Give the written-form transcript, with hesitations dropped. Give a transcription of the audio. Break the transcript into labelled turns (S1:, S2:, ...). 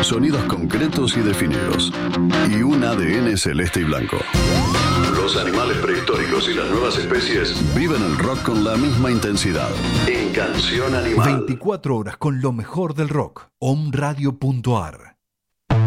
S1: Sonidos concretos y definidos. Y un ADN celeste y blanco. Los animales prehistóricos y las nuevas especies viven el rock con la misma intensidad. En Canción Animal.
S2: 24 horas con lo mejor del rock. Omradio.ar